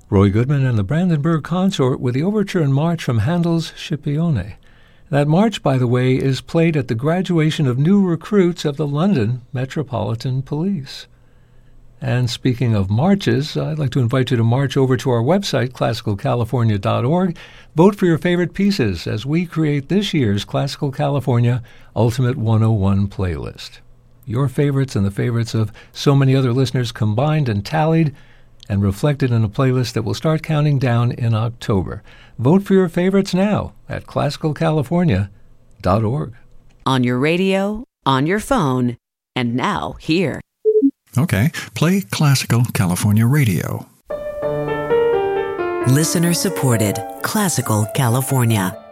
Roy Goodman and the Brandenburg Consort with the overture and march from Handel's Scipione. That march, by the way, is played at the graduation of new recruits of the London Metropolitan Police. And speaking of marches, I'd like to invite you to march over to our website, classicalcalifornia.org. Vote for your favorite pieces as we create this year's Classical California Ultimate 101 playlist. Your favorites and the favorites of so many other listeners combined and tallied and reflected in a playlist that will start counting down in October. Vote for your favorites now at classicalcalifornia.org. On your radio, on your phone, and now here. Okay, play Classical California Radio. Listener supported Classical California.